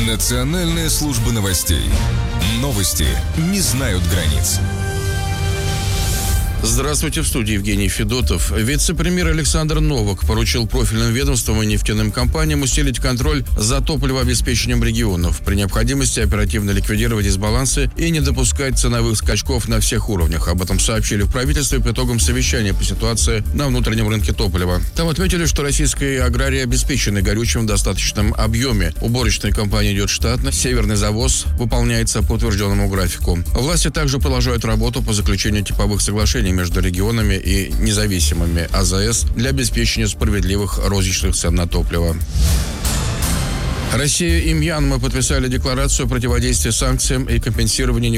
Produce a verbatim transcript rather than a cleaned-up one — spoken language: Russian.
Национальная служба новостей. Новости не знают границ. Здравствуйте, в студии Евгений Федотов. Вице-премьер Александр Новак поручил профильным ведомствам и нефтяным компаниям усилить контроль за топливообеспечением регионов, при необходимости оперативно ликвидировать дисбалансы и не допускать ценовых скачков на всех уровнях. Об этом сообщили в правительстве по итогам совещания по ситуации на внутреннем рынке топлива. Там отметили, что российские аграрии обеспечены горючим в достаточном объеме. Уборочная кампания идет штатно, северный завоз выполняется по утвержденному графику. Власти также продолжают работу по заключению типовых соглашений между регионами и независимыми АЗС для обеспечения справедливых розничных цен на топливо. Россия и Мьянма подписали декларацию о противодействии санкциям и компенсировании